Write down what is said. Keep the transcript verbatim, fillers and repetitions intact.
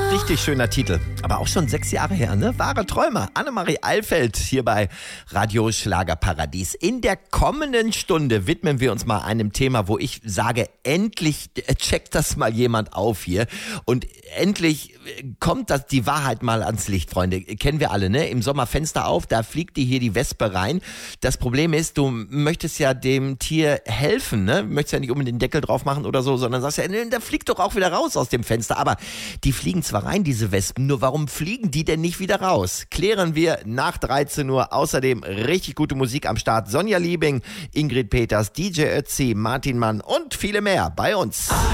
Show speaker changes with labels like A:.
A: Richtig schöner Titel. Aber auch schon sechs Jahre her, ne? Wahre Träumer. Annemarie Alfeld hier bei Radio Schlagerparadies. In der kommenden Stunde widmen wir uns mal einem Thema, wo ich sage, endlich checkt das mal jemand auf hier. Und endlich kommt das die Wahrheit mal ans Licht, Freunde. Kennen wir alle, ne? Im Sommer Fenster auf, da fliegt dir hier die Wespe rein. Das Problem ist, du möchtest ja dem Tier helfen, ne? Du möchtest ja nicht unbedingt den Deckel drauf machen oder so, sondern sagst ja, ne, der fliegt doch auch wieder raus aus dem Fenster. Aber die fliegen zwar rein, diese Wespen, nur warum fliegen die denn nicht wieder raus? Klären wir nach dreizehn Uhr. Außerdem richtig gute Musik am Start. Sonja Liebing, Ingrid Peters, D J Ötzi, Martin Mann und viele mehr bei uns.